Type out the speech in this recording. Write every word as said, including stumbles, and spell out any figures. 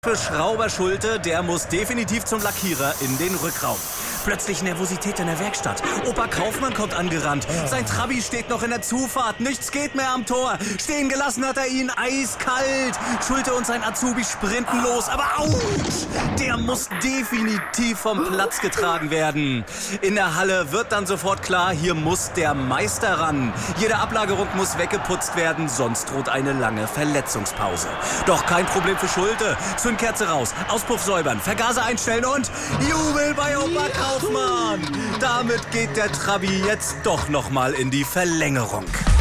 Für Schrauber Schulte, der muss definitiv zum Lackierer in den Rückraum. Plötzlich Nervosität in der Werkstatt. Opa Kaufmann kommt angerannt. Sein Trabi steht noch in der Zufahrt. Nichts geht mehr am Tor. Stehen gelassen hat er ihn eiskalt. Schulte und sein Azubi sprinten los. Aber ouch! Der muss definitiv vom Platz getragen werden. In der Halle wird dann sofort klar, hier muss der Meister ran. Jede Ablagerung muss weggeputzt werden, sonst droht eine lange Verletzungspause. Doch kein Problem für Schulte. Zündkerze raus, Auspuff säubern, Vergaser einstellen und Jubel bei Opa Kaufmann! Damit geht der Trabi jetzt doch noch mal in die Verlängerung.